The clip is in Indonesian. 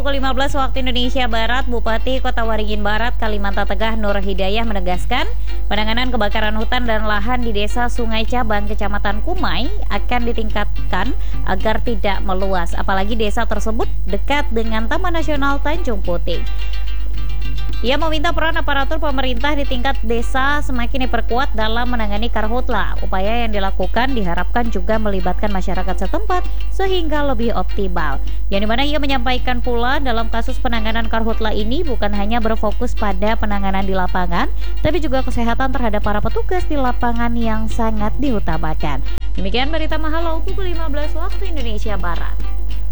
pukul 15 waktu Indonesia Barat, Bupati Kota Waringin Barat, Kalimantan Tengah Nur Hidayah menegaskan penanganan kebakaran hutan dan lahan di Desa Sungai Cabang, Kecamatan Kumai akan ditingkatkan agar tidak meluas, apalagi desa tersebut dekat dengan Taman Nasional Tanjung Puting. Ia meminta peran aparatur pemerintah di tingkat desa semakin diperkuat dalam menangani karhutla. Upaya yang dilakukan diharapkan juga melibatkan masyarakat setempat sehingga lebih optimal. Yang dimana ia menyampaikan pula dalam kasus penanganan karhutla ini bukan hanya berfokus pada penanganan di lapangan, tapi juga kesehatan terhadap para petugas di lapangan yang sangat diutamakan. Demikian berita Mahalo pukul 15 waktu Indonesia Barat.